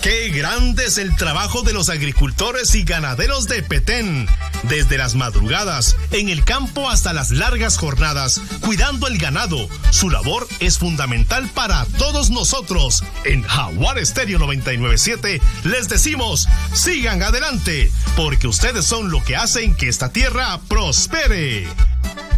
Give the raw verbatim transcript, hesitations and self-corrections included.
¡Qué grande es el trabajo de los agricultores y ganaderos de Petén! Desde las madrugadas, en el campo hasta las largas jornadas, cuidando el ganado. Su labor es fundamental para todos nosotros. En Jaguar Estéreo noventa y nueve punto siete les decimos, sigan adelante, porque ustedes son lo que hacen que esta tierra prospere.